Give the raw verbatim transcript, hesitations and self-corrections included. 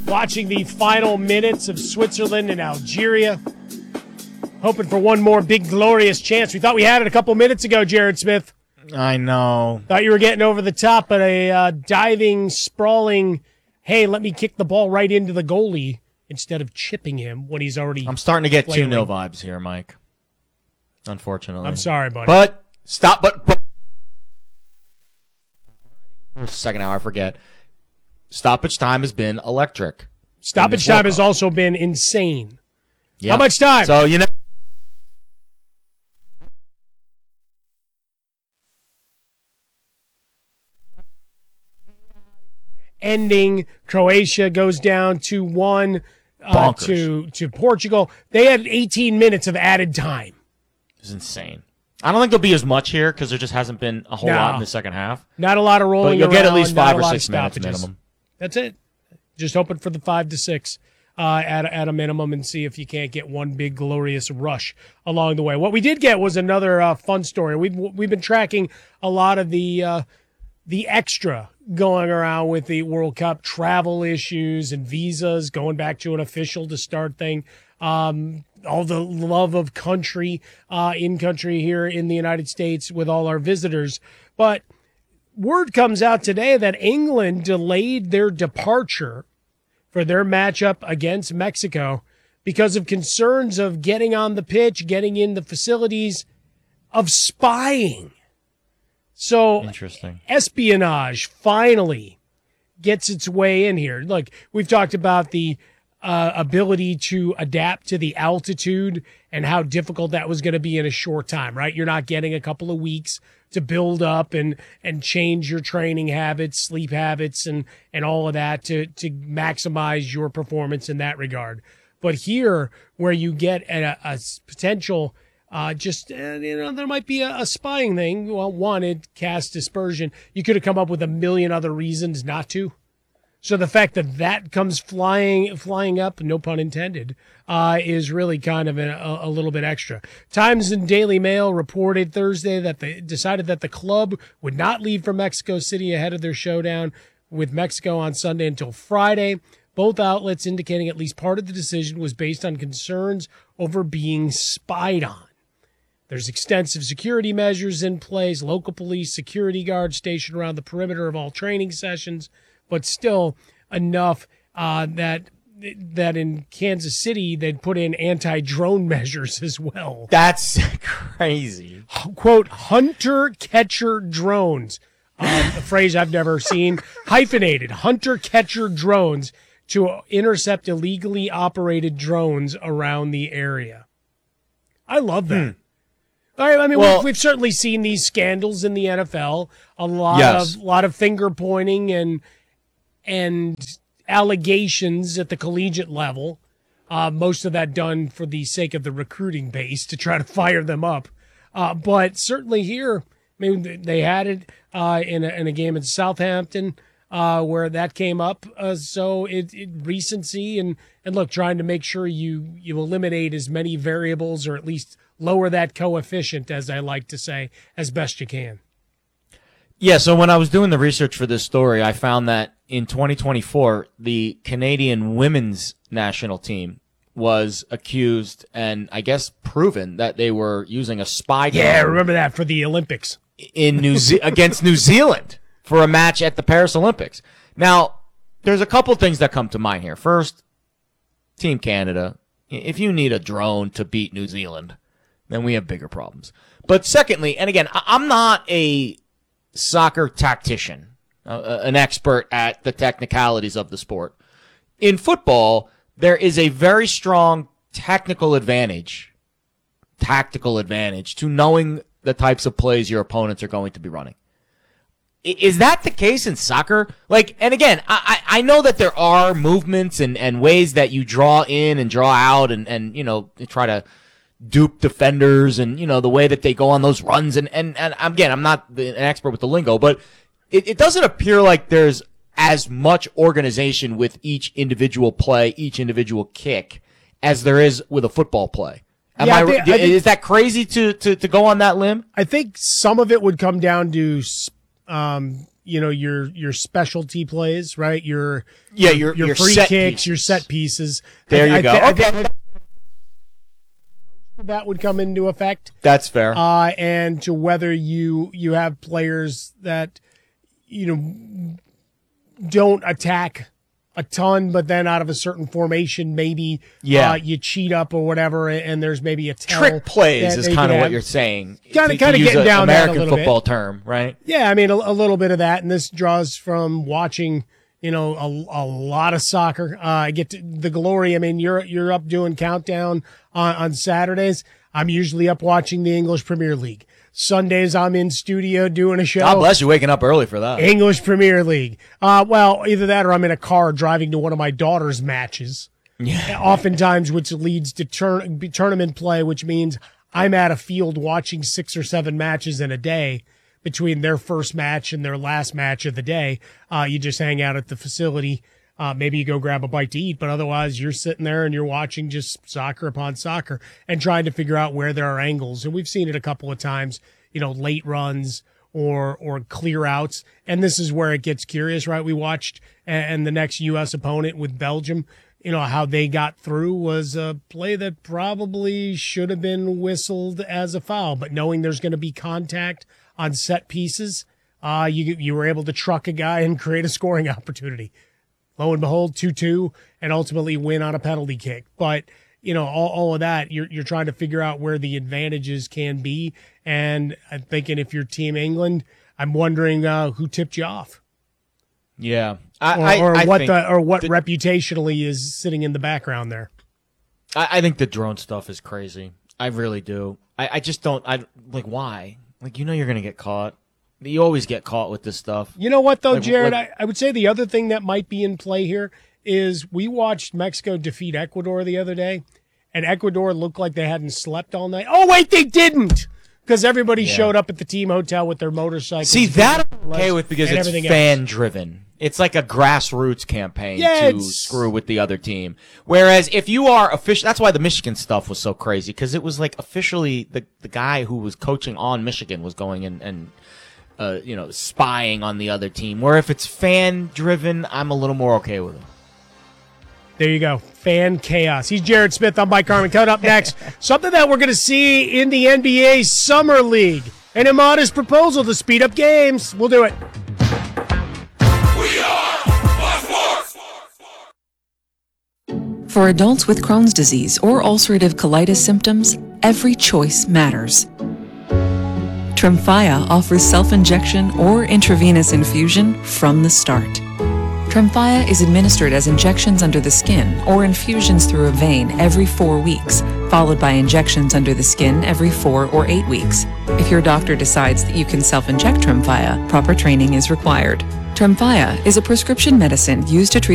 watching the final minutes of Switzerland and Algeria. Hoping for one more big, glorious chance. We thought we had it a couple minutes ago, Jared Smith. I know. Thought you were getting over the top, but a uh, diving, sprawling, hey, let me kick the ball right into the goalie instead of chipping him when he's already I'm starting to get flailing. two nil vibes here, Mike. Unfortunately. I'm sorry, buddy. But, stop, but, but second hour, I forget. Stoppage time has been electric. Stoppage time has also been insane. Yep. How much time? So, you know. Ending, Croatia goes down two one uh, to, to Portugal. They had eighteen minutes of added time. It's insane. I don't think there'll be as much here because there just hasn't been a whole no. lot in the second half. Not a lot of rolling But you'll around, get at least five or not a lot six of minutes stoppages. minimum. That's it. Just hoping for the five to six uh, at, at a minimum and see if you can't get one big glorious rush along the way. What we did get was another uh, fun story. We've we've been tracking a lot of the uh, the extra going around with the World Cup, travel issues and visas, going back to an official to start thing. Um, all the love of country uh, in country here in the United States with all our visitors. But word comes out today that England delayed their departure for their matchup against Mexico because of concerns of getting on the pitch, getting in the facilities, of spying. So Interesting. Espionage finally gets its way in here. Look, we've talked about the uh, ability to adapt to the altitude and how difficult that was going to be in a short time, right? You're not getting a couple of weeks to build up and, and change your training habits, sleep habits, and, and all of that to, to maximize your performance in that regard. But here, where you get a, a potential Uh, just, uh, you know, there might be a, a spying thing. Well, one, it casts dispersion. You could have come up with a million other reasons not to. So the fact that that comes flying, flying up, no pun intended, uh, is really kind of a, a little bit extra. Times and Daily Mail reported Thursday that they decided that the club would not leave for Mexico City ahead of their showdown with Mexico on Sunday until Friday. Both outlets indicating at least part of the decision was based on concerns over being spied on. There's extensive security measures in place, local police, security guards stationed around the perimeter of all training sessions, but still enough uh, that that in Kansas City they'd put in anti-drone measures as well. That's crazy. Quote, hunter-catcher drones, um, a phrase I've never seen, hyphenated, hunter-catcher drones to intercept illegally operated drones around the area. I love that. Hmm. All right, I mean, well, we've, we've certainly seen these scandals in the N F L. A lot yes. of lot of finger pointing and and allegations at the collegiate level. Uh, most of that done for the sake of the recruiting base to try to fire them up. Uh, but certainly here, I mean, they had it uh, in a, in a game in Southampton uh, where that came up. Uh, so it, it recency and and look, trying to make sure you you eliminate as many variables or at least lower that coefficient, as I like to say, as best you can. Yeah, so when I was doing the research for this story, I found that in twenty twenty-four, the Canadian women's national team was accused and I guess proven that they were using a spy drone. Yeah, remember that for the Olympics. In New Ze- against New Zealand for a match at the Paris Olympics. Now, there's a couple things that come to mind here. First, Team Canada, if you need a drone to beat New Zealand, then we have bigger problems. But secondly, and again, I'm not a soccer tactician, uh, an expert at the technicalities of the sport. In football, there is a very strong technical advantage, tactical advantage to knowing the types of plays your opponents are going to be running. Is that the case in soccer? Like, and again, I, I know that there are movements and, and ways that you draw in and draw out and, and, you know, try to dupe defenders and, you know, the way that they go on those runs. And, and, and again, I'm not an expert with the lingo, but it, it doesn't appear like there's as much organization with each individual play, each individual kick, as there is with a football play. Am yeah, I, I think, is I think, that crazy to, to, to go on that limb? I think some of it would come down to um, you know, your your specialty plays, right? Your Yeah, your your, your free set kicks, pieces. your set pieces. There I, you go. I, Okay. I think that would come into effect. That's fair. Uh, and to whether you you have players that, you know, don't attack a ton, but then out of a certain formation, maybe Yeah. uh, you cheat up or whatever, and there's maybe a tell Trick plays that is they kind of can what have. you're saying. Kinda- To- to kinda use getting a down that a American little bit. football term, right? Yeah, I mean, a, a little bit of that, and this draws from watching, you know, a, a lot of soccer. Uh, I get to, the glory. I mean, you're you're up doing countdown on, on Saturdays. I'm usually up watching the English Premier League. Sundays, I'm in studio doing a show. God bless you waking up early for that. English Premier League. Uh, well, either that or I'm in a car driving to one of my daughter's matches. Yeah. Oftentimes, which leads to tur- tournament play, which means I'm at a field watching six or seven matches in a day between their first match and their last match of the day. Uh, you just hang out at the facility. Uh, maybe you go grab a bite to eat, but otherwise you're sitting there and you're watching just soccer upon soccer and trying to figure out where there are angles. And we've seen it a couple of times, you know, late runs or, or clear outs. And this is where it gets curious, right? We watched and the next U S opponent with Belgium, you know, how they got through was a play that probably should have been whistled as a foul, but knowing there's going to be contact on set pieces, uh, you, you were able to truck a guy and create a scoring opportunity. Lo and behold, two two, and ultimately win on a penalty kick. But, you know, all, all of that, you're you're trying to figure out where the advantages can be. And I'm thinking if you're Team England, I'm wondering uh, who tipped you off. Yeah. I, Or, I, or I what think the or what the- reputationally is sitting in the background there. I, I think the drone stuff is crazy. I really do. I, I just don't. I like why. Like, you know, you're gonna get caught. You always get caught with this stuff. You know what, though, Like, Jared? like- I, I would say the other thing that might be in play here is we watched Mexico defeat Ecuador the other day, and Ecuador looked like they hadn't slept all night. Oh, wait, they didn't! Because everybody Yeah. showed up at the team hotel with their motorcycles. See, that I'm okay with because and it's everything else. fan driven. It's like a grassroots campaign Yeah, to it's- screw with the other team. Whereas if you are official, that's why the Michigan stuff was so crazy because it was like officially the the guy who was coaching on Michigan was going in and uh, you know spying on the other team. Where if it's fan driven, I'm a little more okay with it. There you go. Fan chaos. He's Jared Smith. I'm Mike Carmen. Coming up next, something that we're going to see in the N B A Summer League. An immodest proposal to speed up games. We'll do it. We are Fox Sports. For adults with Crohn's disease or ulcerative colitis symptoms, every choice matters. Tremfya offers self-injection or intravenous infusion from the start. Tremfya is administered as injections under the skin or infusions through a vein every four weeks, followed by injections under the skin every four or eight weeks. If your doctor decides that you can self-inject Tremfya, proper training is required. Tremfya is a prescription medicine used to treat